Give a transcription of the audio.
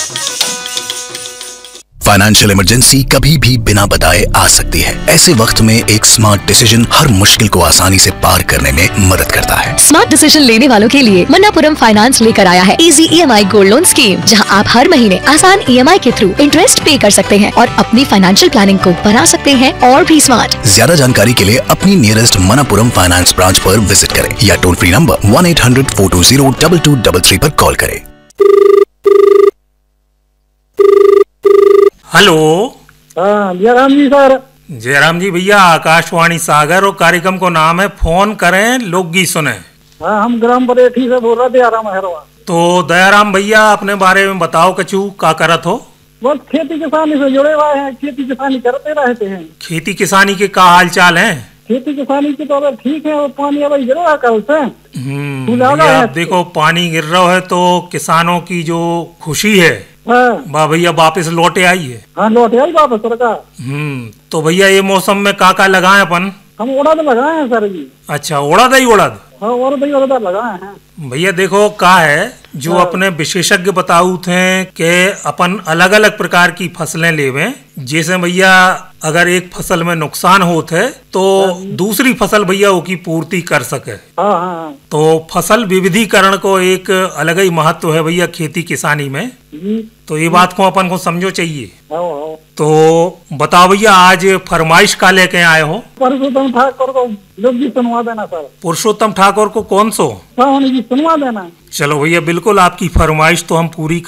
Financial emergency कभी भी बिना बताए आ सकती है। ऐसे वक्त में एक स्मार्ट डिसीजन हर मुश्किल को आसानी से पार करने में मदद करता है। स्मार्ट डिसीजन लेने वालों के लिए मन्नापुरम फाइनेंस लेकर आया है easy EMI gold loan scheme, जहां आप हर महीने आसान EMI के थ्रू इंटरेस्ट पे कर सकते हैं और अपनी फाइनेंशियल प्लानिंग को बना सकते हैं और भी स्मार्ट। ज्यादा जानकारी के लिए अपनी नियरेस्ट मन्नापुरम फाइनेंस ब्रांच पर विजिट करें या टोल फ्री नंबर 1-800-420-2233 पर कॉल करें। हेलो। हाँ जयराम जी सर। जयराम जी भैया, आकाशवाणी सागर और कार्यक्रम को नाम है फोन करें लोकगीत सुने। हाँ हम ग्राम बरेठी से बोल रहे थे दयाराम हैरवा। तो दयाराम भैया अपने बारे में बताओ कछु का करत हो। बस खेती किसानी से जुड़े हुए हैं, खेती किसानी करते रहते हैं। खेती किसानी के का हाल चाल है? खेती किसानी की तो अब ठीक है, और पानी अब गिर रहा है कल से। भैया अब देखो पानी गिर रहा है तो किसानों की जो खुशी है वाह भैया वापस लौटे आई है। हाँ लौटे आई वापस सरकार। तो भैया ये मौसम में का लगाए अपन? हम उड़द लगाए हैं सर जी। अच्छा उड़द ही उड़द। हाँ उड़द लगाए हैं। भैया देखो का है जो अपने विशेषज्ञ बताऊ थे कि अपन अलग अलग प्रकार की फसलें लेवे, जैसे भैया अगर एक फसल में नुकसान होते है तो दूसरी फसल भैया उसकी पूर्ति कर सके। हाँ। तो फसल विविधीकरण को एक अलग ही महत्व है भैया खेती किसानी में। तो ये बात को अपन को समझो चाहिए। तो बताओ भैया आज फरमाइश का लेके आए हो? पुरुषोत्तम ठाकुर को लोकगीत सुनवा देना सर। पुरुषोत्तम ठाकुर को कौन सो? सुनवा देना। चलो भैया बिल्कुल आपकी फरमाइश तो हम पूरी